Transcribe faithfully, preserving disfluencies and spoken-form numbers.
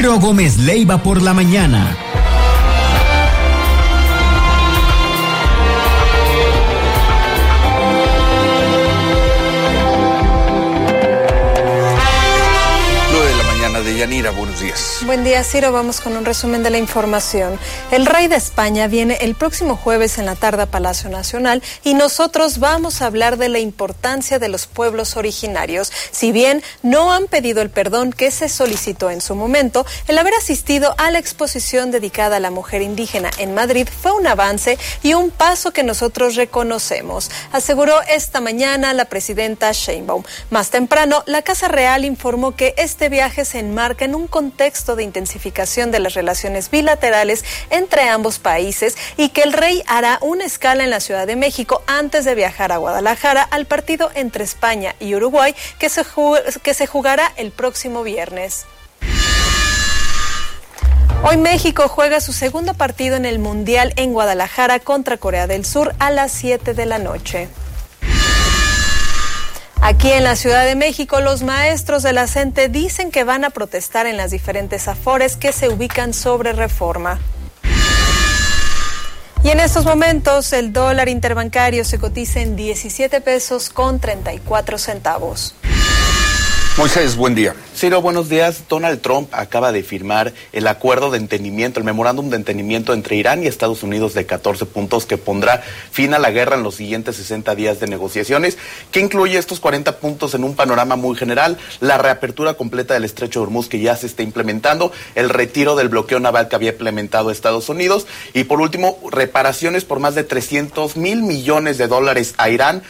Ciro Gómez Leiva por la mañana. Yanira, buenos días. Buen día, Ciro. Vamos con un resumen de la información. El rey de España viene el próximo jueves en la tarde a Palacio Nacional y nosotros vamos a hablar de la importancia de los pueblos originarios. Si bien no han pedido el perdón que se solicitó en su momento, el haber asistido a la exposición dedicada a la mujer indígena en Madrid fue un avance y un paso que nosotros reconocemos, aseguró esta mañana la presidenta Sheinbaum. Más temprano, la Casa Real informó que este viaje se enmarca en un contexto de intensificación de las relaciones bilaterales entre ambos países y que el rey hará una escala en la Ciudad de México antes de viajar a Guadalajara al partido entre España y Uruguay que se, jug- que se jugará el próximo viernes. Hoy México juega su segundo partido en el Mundial en Guadalajara contra Corea del Sur a las siete de la noche. Aquí en la Ciudad de México, los maestros de la CENTE dicen que van a protestar en las diferentes afores que se ubican sobre Reforma. Y en estos momentos, el dólar interbancario se cotiza en diecisiete pesos con treinta y cuatro centavos. Moisés, buen día. Ciro, buenos días. Donald Trump acaba de firmar el acuerdo de entendimiento, el memorándum de entendimiento entre Irán y Estados Unidos de catorce puntos que pondrá fin a la guerra en los siguientes sesenta días de negociaciones, que incluye estos cuarenta puntos en un panorama muy general, la reapertura completa del Estrecho de Hormuz que ya se está implementando, el retiro del bloqueo naval que había implementado Estados Unidos y por último, reparaciones por más de trescientos mil millones de dólares a Irán